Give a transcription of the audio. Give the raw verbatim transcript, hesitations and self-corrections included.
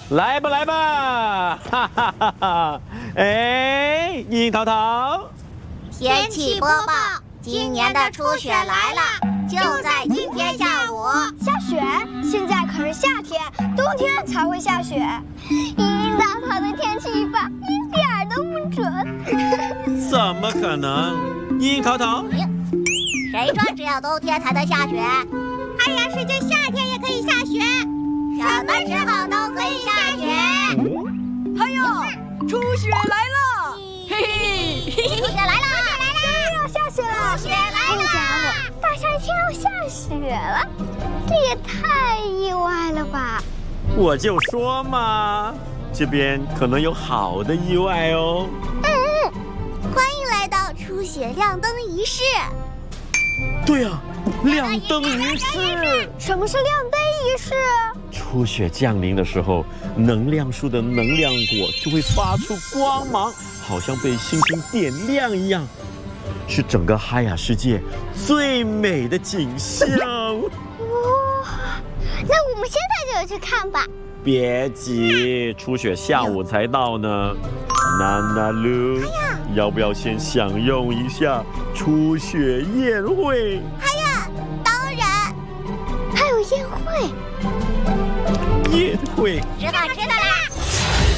来吧来吧，哈哈哈哈！哎，樱桃桃， 天气播报，今年的初雪来了，就在今天下午。 下雪？现在可是夏天，冬天才会下雪。樱桃桃的天气预报一点儿都不准。 怎么可能？樱桃桃， 谁说只有冬天才能下雪？海洋世界夏天也可以下雪，什么时候都可以下雪。 哎呦，初雪来了！嘿嘿， 初雪来了， 真的要下雪了！ 初雪来了！ 好家伙，大夏天要下雪了，这也太意外了吧！ 我就说嘛，这边可能有好的意外哦。 嗯，欢迎来到初雪亮灯仪式。 对啊，亮灯仪式。 什么是亮灯仪式？ 初雪降临的时候，能量树的能量果就会发出光芒，好像被星星点亮一样，是整个哈雅世界最美的景象。 哇，那我们现在就去看吧。 别急，初雪下午才到呢。娜娜噜，要不要先享用一下初雪宴会？ 哎呀，当然。 还有宴会？ 宴会， 知道知道啦。